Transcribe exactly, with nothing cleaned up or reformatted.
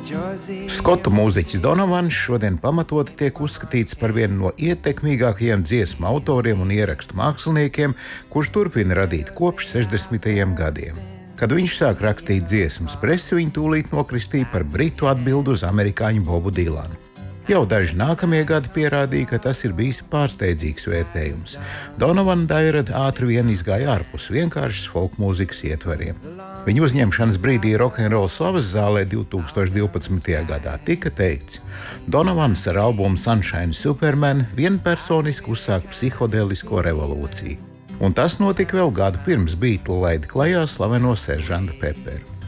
Skotu mūziķis Donovans šodien pamatoti tiek uzskatīts par vienu no ietekmīgākajiem dziesmu autoriem un ierakstu māksliniekiem, kurš turpina radīt kopš sešdesmitajiem gadiem. Kad viņš sāk rakstīt dziesmas, presi viņu tūlīt nokristīja par britu atbildu uz amerikāņu Bobu Dilanu. Jau daži nākamie gadi pierādīja, ka tas ir bijis pārsteidzīgs vērtējums. Donovana Dairad ātri vien izgāja ārpus vienkāršas folkmūzikas ietvariem. Viņa uzņemšanas brīdī rokenrola slavas zālē divtūkstoš divpadsmitajā gadā tika teikts: Donovans ar albumu Sunshine Superman vienpersoniski uzsāk psihodelisko revolūciju. Un tas notika vēl gadu pirms Beatles laida klajā slaveno Seržantu Pepperu.